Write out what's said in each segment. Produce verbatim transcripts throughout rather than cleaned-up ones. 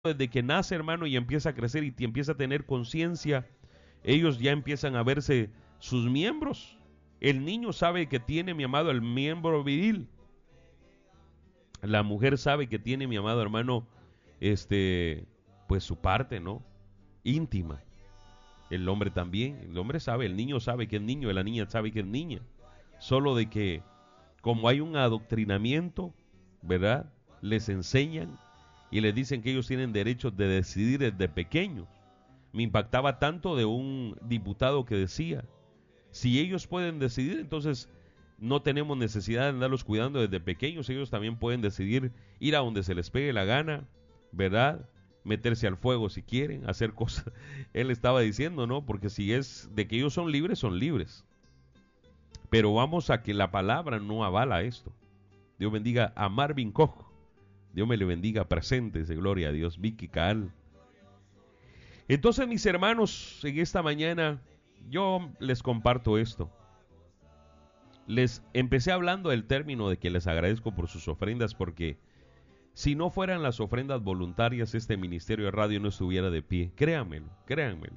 desde que nace, hermano, y empieza a crecer y empieza a tener conciencia, ellos ya empiezan a verse sus miembros. El niño sabe que tiene, mi amado, el miembro viril. La mujer sabe que tiene, mi amado hermano, este, pues su parte, ¿no? Íntima. El hombre también. El hombre sabe, el niño sabe que es niño, y la niña sabe que es niña. Solo de que, como hay un adoctrinamiento, ¿verdad? Les enseñan y les dicen que ellos tienen derecho de decidir desde pequeños. Me impactaba tanto de un diputado que decía, si ellos pueden decidir, entonces no tenemos necesidad de andarlos cuidando desde pequeños. Ellos también pueden decidir ir a donde se les pegue la gana, ¿verdad? Meterse al fuego si quieren, hacer cosas. Él estaba diciendo, ¿no? Porque si es de que ellos son libres, son libres. Pero vamos a que la palabra no avala esto. Dios bendiga a Marvin Koch. Dios me le bendiga, presentes de gloria a Dios. Vicky Caal. Entonces, mis hermanos, en esta mañana yo les comparto esto. Les empecé hablando del término de que les agradezco por sus ofrendas, porque si no fueran las ofrendas voluntarias, este ministerio de radio no estuviera de pie. Créanmelo, créanmelo.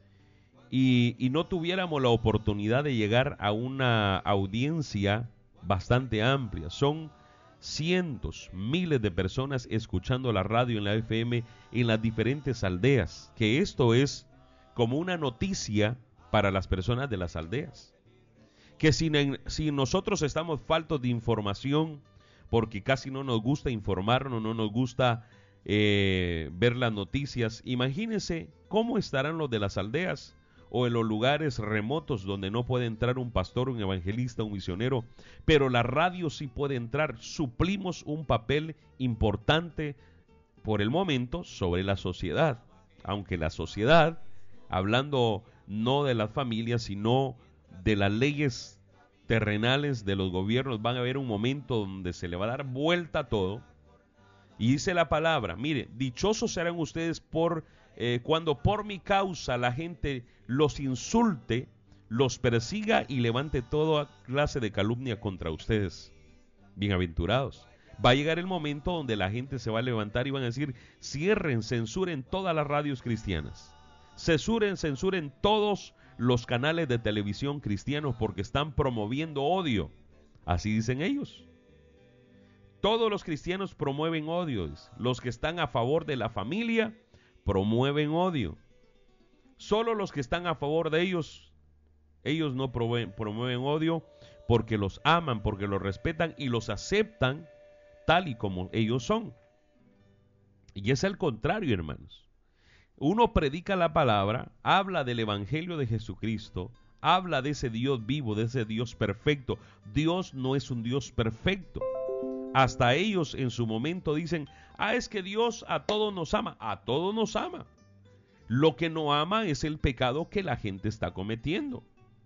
Y, y no tuviéramos la oportunidad de llegar a una audiencia bastante amplia. Son cientos, miles de personas escuchando la radio en la F M en las diferentes aldeas, que esto es como una noticia para las personas de las aldeas. Que si, si nosotros estamos faltos de información, porque casi no nos gusta informarnos, no nos gusta eh, ver las noticias, imagínense cómo estarán los de las aldeas o en los lugares remotos donde no puede entrar un pastor, un evangelista, un misionero, pero la radio sí puede entrar. Suplimos un papel importante por el momento sobre la sociedad, aunque la sociedad, hablando no de las familias, sino de las leyes terrenales de los gobiernos, van a haber un momento donde se le va a dar vuelta a todo. Y dice la palabra, mire, dichosos serán ustedes por eh, cuando por mi causa la gente los insulte, los persiga y levante toda clase de calumnia contra ustedes. Bienaventurados. Va a llegar el momento donde la gente se va a levantar y van a decir, cierren, censuren todas las radios cristianas. Censuren, censuren todos los canales de televisión cristianos porque están promoviendo odio. Así dicen ellos. Todos los cristianos promueven odio. Los que están a favor de la familia promueven odio. Solo los que están a favor de ellos, ellos no promueven, promueven odio porque los aman, porque los respetan y los aceptan tal y como ellos son. Y es el contrario, hermanos. Uno predica la palabra, habla del evangelio de Jesucristo, habla de ese Dios vivo, de ese Dios perfecto. Dios no es un Dios perfecto. Hasta ellos en su momento dicen, ah, es que Dios a todos nos ama. A todos nos ama. Lo que no ama es el pecado que la gente está cometiendo.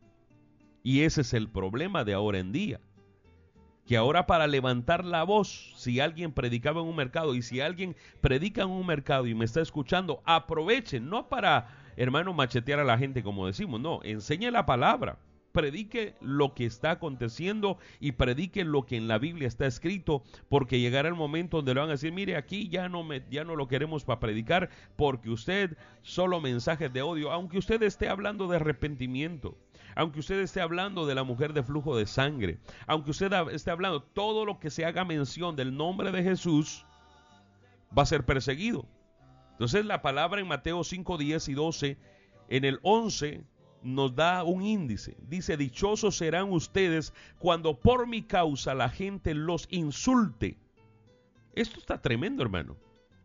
Y ese es el problema de ahora en día. Que ahora para levantar la voz, si alguien predicaba en un mercado y si alguien predica en un mercado y me está escuchando, aprovechen, no para, hermano, machetear a la gente como decimos, no, enseñe la palabra. Predique lo que está aconteciendo y predique lo que en la Biblia está escrito, porque llegará el momento donde le van a decir, mire, aquí ya no, me, ya no lo queremos para predicar, porque usted solo mensajes de odio, aunque usted esté hablando de arrepentimiento, aunque usted esté hablando de la mujer de flujo de sangre, aunque usted esté hablando todo lo que se haga mención del nombre de Jesús, va a ser perseguido. Entonces la palabra en Mateo cinco, diez y doce, en el once, nos da un índice. Dice, dichosos serán ustedes cuando por mi causa la gente los insulte. Esto está tremendo, hermano.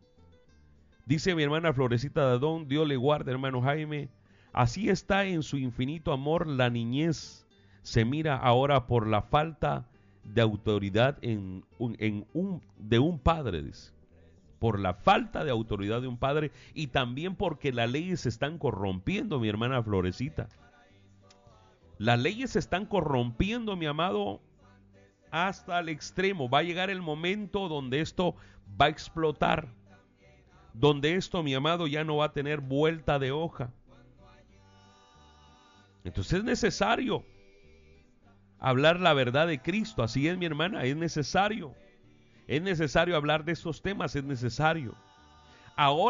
Dice mi hermana Florecita Dadón, Dios le guarde, hermano Jaime. Así está en su infinito amor la niñez. Se mira ahora por la falta de autoridad en un, en un, de un padre, dice. Por la falta de autoridad de un padre y también porque las leyes se están corrompiendo, mi hermana Florecita. Las leyes se están corrompiendo, mi amado, hasta el extremo. Va a llegar el momento donde esto va a explotar, donde esto, mi amado, ya no va a tener vuelta de hoja. Entonces es necesario hablar la verdad de Cristo. Así es, mi hermana, es necesario. Es necesario hablar de estos temas, es necesario. ahora